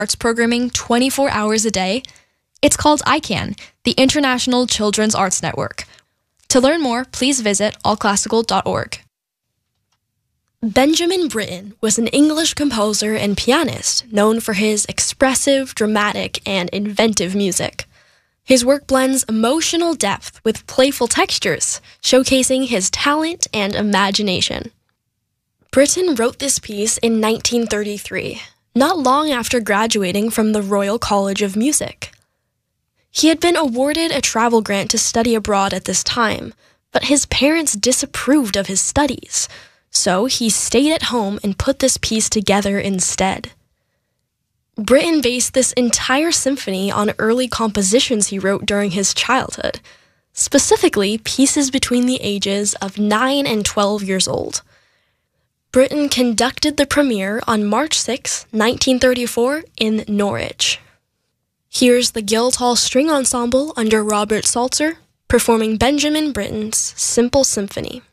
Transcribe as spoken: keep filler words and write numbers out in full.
arts programming twenty-four hours a day? It's called I CAN, the International Children's Arts Network. To learn more, please visit all classical dot org. Benjamin Britten was an English composer and pianist known for his expressive, dramatic, and inventive music. His work blends emotional depth with playful textures, showcasing his talent and imagination. Britten wrote this piece in nineteen thirty-three, not long after graduating from the Royal College of Music. He had been awarded a travel grant to study abroad at this time, but his parents disapproved of his studies, so he stayed at home and put this piece together instead. Britten based this entire symphony on early compositions he wrote during his childhood, specifically pieces between the ages of nine and twelve years old. Britten conducted the premiere on March sixth, nineteen thirty-four, in Norwich. Here's the Guildhall String Ensemble under Robert Salzer, performing Benjamin Britten's Simple Symphony.